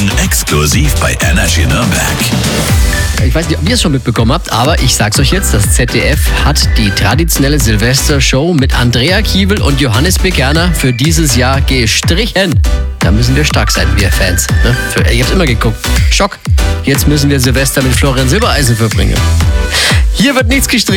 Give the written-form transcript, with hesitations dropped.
Morgen exklusiv bei Energy Nürnberg. Ich weiß nicht, ob ihr es schon mitbekommen habt, aber ich sag's euch jetzt, das ZDF hat die traditionelle Silvestershow mit Andrea Kiewel und Johannes Bekerner für dieses Jahr gestrichen. Da müssen wir stark sein, wir Fans. Ne? Ihr habt immer geguckt. Schock. Jetzt müssen wir Silvester mit Florian Silbereisen verbringen. Hier wird nichts gestrichen.